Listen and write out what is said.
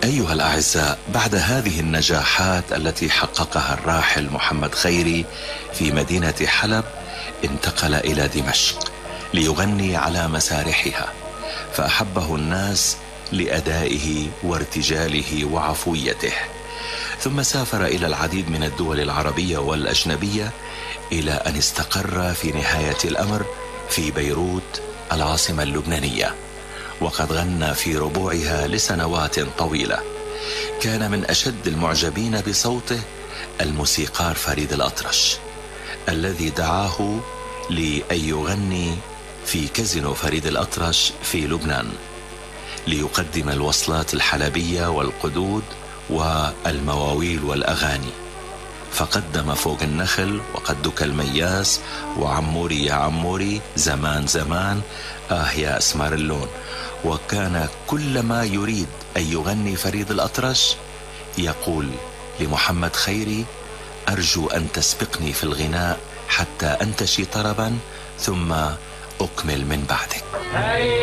أيها الأعزاء، بعد هذه النجاحات التي حققها الراحل محمد خيري في مدينة حلب، انتقل إلى دمشق ليغني على مسارحها، فأحبه الناس لأدائه وارتجاله وعفويته. ثم سافر إلى العديد من الدول العربية والأجنبية إلى أن استقر في نهاية الأمر في بيروت العاصمة اللبنانية، وقد غنى في ربوعها لسنوات طويلة. كان من أشد المعجبين بصوته الموسيقار فريد الأطرش، الذي دعاه لأن يغني في كازينو فريد الأطرش في لبنان ليقدم الوصلات الحلبية والقدود والمواويل والأغاني، فقدم فوق النخل وقدك المياس وعموري يا عموري زمان زمان يا أسمر اللون. وكان كلما يريد أن يغني فريد الأطرش يقول لمحمد خيري: أرجو أن تسبقني في الغناء حتى أنتشي طربا ثم أكمل من بعدك.